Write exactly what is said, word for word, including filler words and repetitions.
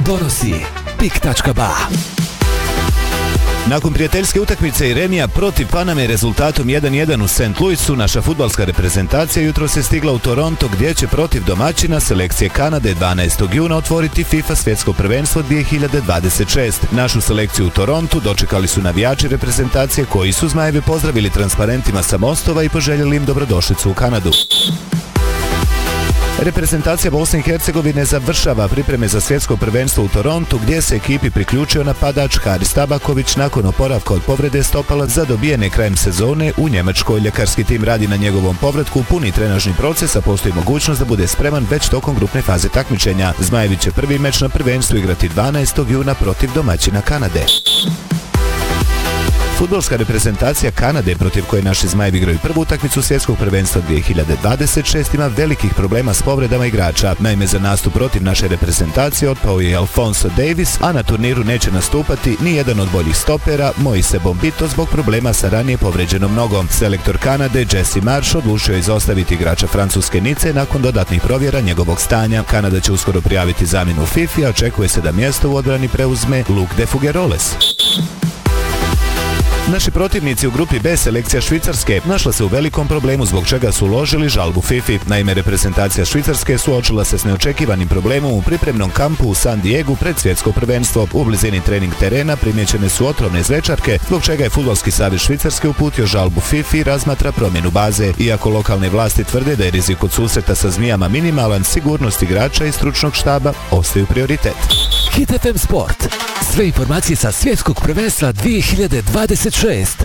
donosi pik tačka ba. Nakon prijateljske utakmice i remija protiv Paname rezultatom jedan jedan u Saint Louisu, naša fudbalska reprezentacija jutro se stigla u Toronto gdje će protiv domaćina selekcije Kanade dvanaestog juna otvoriti FIFA svjetsko prvenstvo dvije hiljade dvadeset šest. Našu selekciju u Torontu dočekali su navijači reprezentacije koji su Zmajevi pozdravili transparentima sa mostova i poželjeli im dobrodošlicu u Kanadu. Reprezentacija Bosne i Hercegovine završava pripreme za svjetsko prvenstvo u Torontu gdje se ekipi priključio napadač Haris Tabaković nakon oporavka od povrede stopala zadobijene krajem sezone u Njemačkoj. Ljekarski tim radi na njegovom povratku, puni trenažni proces, a postoji mogućnost da bude spreman već tokom grupne faze takmičenja. Zmajevi će prvi meč na prvenstvu igrati dvanaestog juna protiv domaćina Kanade. Fudbalska reprezentacija Kanade, protiv koje naši Zmajevi igraju prvu utakmicu svjetskog prvenstva dvije hiljade dvadeset šest, ima velikih problema s povredama igrača. Naime, za nastup protiv naše reprezentacije otpao je Alfonso Davis, a na turniru neće nastupati ni jedan od boljih stopera, Moise Bombito, zbog problema sa ranije povređenom nogom. Selektor Kanade Jesse Marsh odlučio je izostaviti igrača francuske Nice nakon dodatnih provjera njegovog stanja. Kanada će uskoro prijaviti zamjenu u FIFA, a očekuje se da mjesto u odbrani preuzme Luc de Figueroles. Naši protivnici u grupi B, selekcija Švicarske, našla se u velikom problemu zbog čega su uložili žalbu FIFA. Naime, reprezentacija Švicarske suočila se s neočekivanim problemom u pripremnom kampu u San Diegu pred svjetsko prvenstvo. U blizini trening terena primjećene su otrovne zvečarke, zbog čega je Fudbalski savez Švicarske uputio žalbu FIFA i razmatra promjenu baze. Iako lokalne vlasti tvrde da je rizik od susreta sa zmijama minimalan, sigurnost igrača i stručnog štaba ostaju prioritet. Hit ef em Sport. Sve informacije sa svjetskog prvenstva dvije hiljade dvadeset šest.